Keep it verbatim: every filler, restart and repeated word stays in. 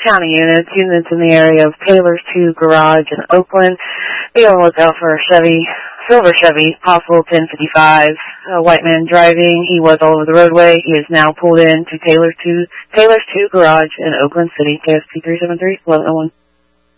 County units, units in the area of Taylor's two Garage in Oakland. Be on the lookout for a Chevy, silver Chevy, possible ten fifty-five. A white man driving. He was all over the roadway. He is now pulled in to Taylor's two, Taylor's two Garage in Oakland City. K S P three seven three, eleven oh one.